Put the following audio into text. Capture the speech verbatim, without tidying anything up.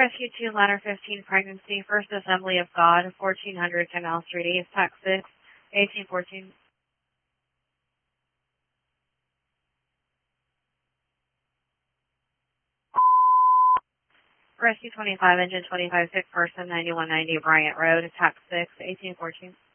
Rescue two, Ladder fifteen, pregnancy, First Assembly of God, fourteen hundred Canal Street East, Tax six, eighteen fourteen. Rescue twenty-five, Engine twenty-five, sick person, ninety-one ninety Bryant Road, Tax six, eighteen fourteen.